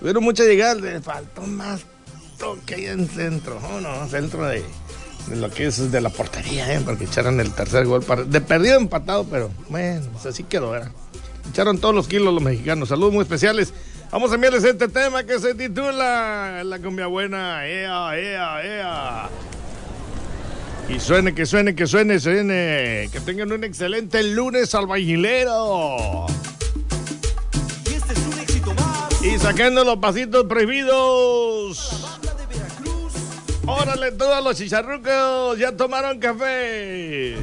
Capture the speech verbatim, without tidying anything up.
Tuvieron mucha llegada, le faltó más toque ahí en centro. No, no, centro de, de lo que es de la portería, ¿eh? Porque echaron el tercer gol. Para, de perdido empatado, pero bueno, pues así quedó, ¿verdad? Echaron todos los kilos los mexicanos. Saludos muy especiales. Vamos a enviarles este tema que se titula La cumbia buena. ¡Ea, ea, ea! Y suene, que suene, que suene, suene. Que tengan un excelente lunes albañilero. Y este es un éxito más. Y sacando los pasitos prohibidos. Órale, todos los chicharrucos ya tomaron café.